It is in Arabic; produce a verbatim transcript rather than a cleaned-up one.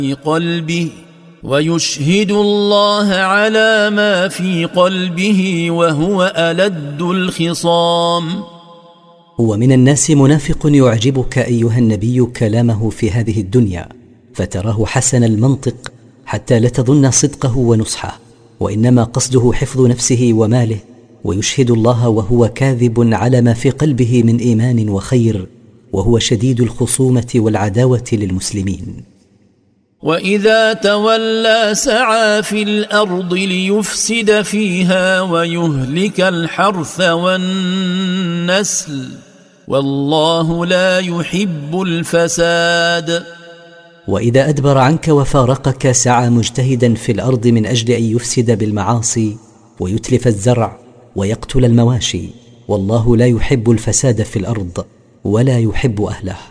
في قلبه ويشهد الله على ما في قلبه وهو ألد الخصام. ومن الناس منافق يعجبك أيها النبي كلامه في هذه الدنيا، فتراه حسن المنطق حتى لا تظن صدقه ونصحه، وإنما قصده حفظ نفسه وماله، ويشهد الله وهو كاذب على ما في قلبه من إيمان وخير، وهو شديد الخصومة والعداوة للمسلمين. وإذا تولى سعى في الأرض ليفسد فيها ويهلك الحرث والنسل والله لا يحب الفساد. وإذا أدبر عنك وفارقك سعى مجتهدا في الأرض من أجل أن يفسد بالمعاصي ويتلف الزرع ويقتل المواشي، والله لا يحب الفساد في الأرض ولا يحب أهله.